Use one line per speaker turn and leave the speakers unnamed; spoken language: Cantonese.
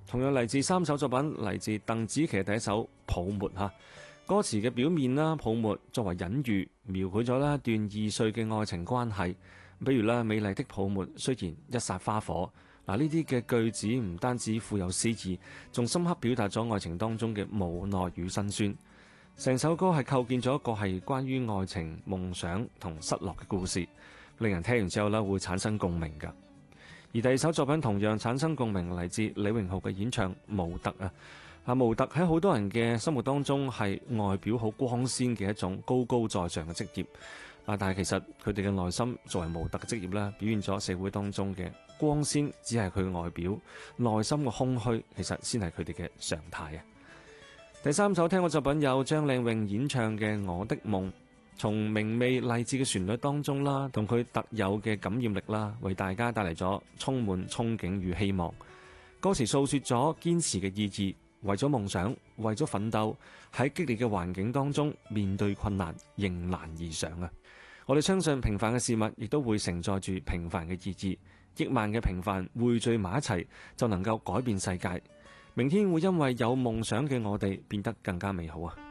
同樣嚟自三首作品，嚟自鄧紫棋嘅第一首《泡沫》嚇。歌詞嘅表面啦，泡沫作為隱喻，描繪咗一段易碎嘅愛情關係。比如啦，美麗的泡沫雖然一剎花火。嗱，呢啲嘅句子唔單止富有詩意，仲深刻表達咗愛情當中嘅無奈與辛酸。成首歌係構建咗一個係關於愛情、夢想同失落嘅故事，令人聽完之後咧會產生共鳴㗎。而第二首作品同樣產生共鳴，嚟自李榮浩嘅演唱《模特》啊。模特喺好多人嘅生活當中係外表好光鮮嘅一種高高在上嘅職業。但係其實佢哋嘅內心作為模特嘅職業咧，表現咗社會當中嘅光鮮，只係佢嘅外表，內心嘅空虛其實先係佢哋嘅常態啊。第三首聽過作品有張靚穎演唱嘅《我的夢》，從明媚勵志嘅旋律當中啦，同佢特有嘅感染力啦，為大家帶嚟咗充滿憧憬與希望。歌詞訴說咗堅持嘅意義，為咗夢想，為咗奮鬥，喺激烈嘅環境當中面對困難，迎難而上啊！我哋相信平凡嘅事物亦都會承載住平凡嘅意義，億萬嘅平凡匯聚埋一齊，就能夠改變世界。明天會因為有夢想嘅我哋變得更加美好啊！